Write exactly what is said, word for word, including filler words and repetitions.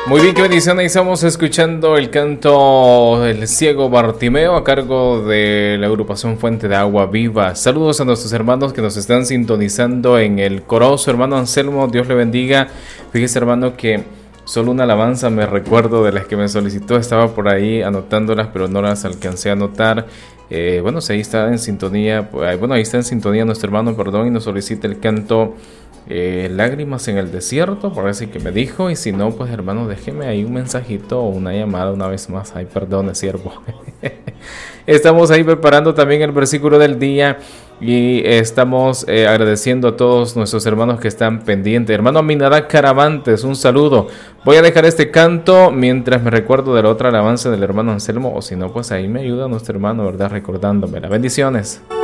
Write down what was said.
Muy bien, qué bendición. Ahí estamos escuchando el canto del ciego Bartimeo a cargo de la agrupación Fuente de Agua Viva. Saludos a nuestros hermanos que nos están sintonizando en el Corozo. Hermano Anselmo, Dios le bendiga. Fíjese, hermano, que solo una alabanza me recuerdo de las que me solicitó. Estaba por ahí anotándolas, pero no las alcancé a anotar. Eh, bueno, si ahí está en sintonía, bueno, ahí está en sintonía nuestro hermano, perdón, y nos solicita el canto Eh, lágrimas en el desierto, parece que me dijo. Y si no, pues hermano, déjeme ahí un mensajito o una llamada una vez más. Ay, perdone, siervo. Estamos ahí preparando también el versículo del día. Y estamos eh, agradeciendo a todos nuestros hermanos que están pendientes. Hermano Aminadá Caravantes, un saludo. Voy a dejar este canto mientras me recuerdo de la otra alabanza del hermano Anselmo. O si no, pues ahí me ayuda nuestro hermano, ¿verdad? Recordándome. Las bendiciones.